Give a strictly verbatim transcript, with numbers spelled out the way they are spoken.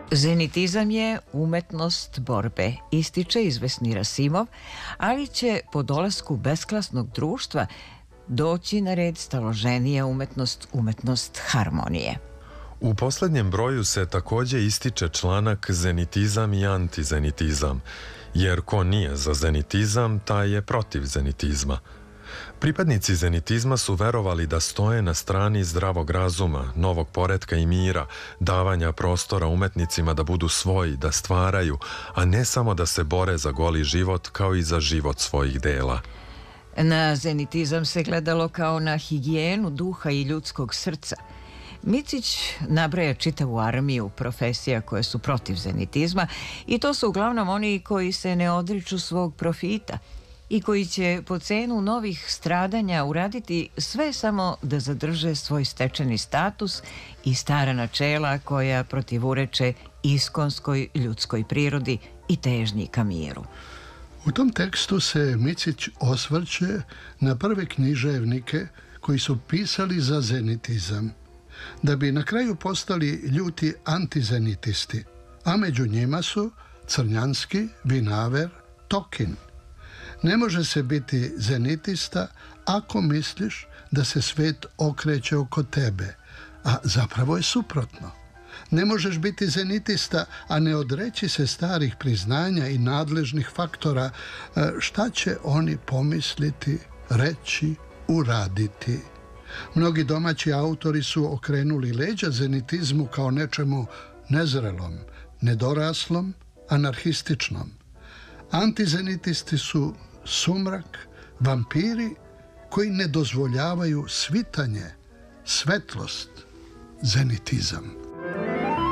Zenitizam je umetnost borbe, ističe izvesni Rasimov, ali će po dolasku besklasnog društva doći na red staloženija umetnost, umetnost harmonije. U posljednjem broju se također ističe članak zenitizam i antizenitizam, jer ko nije za zenitizam, taj je protiv zenitizma. Pripadnici zenitizma su verovali da stoje na strani zdravog razuma, novog poretka i mira, davanja prostora umetnicima da budu svoji, da stvaraju, a ne samo da se bore za goli život kao i za život svojih dela. Na zenitizam se gledalo kao na higijenu duha i ljudskog srca. Micić nabraja čitavu armiju profesija koje su protiv zenitizma i to su uglavnom oni koji se ne odriču svog profita i koji će po cenu novih stradanja uraditi sve samo da zadrže svoj stečeni status i stara načela koja protivureče iskonskoj ljudskoj prirodi i težnji ka miru. U tom tekstu se Micić osvrće na prve književnike koji su pisali za zenitizam, da bi na kraju postali ljuti antizenitisti, a među njima su Crnjanski, Vinaver, Tokin. Ne može se biti zenitista ako misliš da se svet okreće oko tebe, a zapravo je suprotno. Ne možeš biti zenitista, a ne odreći se starih priznanja i nadležnih faktora, šta će oni pomisliti, reći, uraditi. Mnogi domaći autori su okrenuli leđa zenitizmu kao nečemu nezrelom, nedoraslom, anarhističnom. Antizenitisti su sumrak, vampiri koji ne dozvoljavaju svitanje, svetlost, zenitizam.